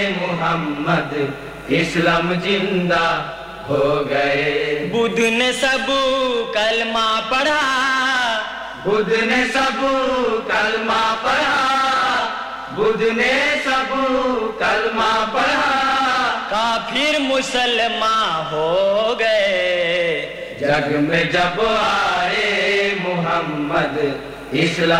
मोहम्मद इस्लाम जिंदा हो गए। बुद्ध ने सब कलमा पढ़ा, बुद्ध ने सब कलमा पढ़ा, बुद्ध ने सब कलमा पढ़ा, काफिर मुसलमान हो गए। जग में जब आए मोहम्मद इस्लाम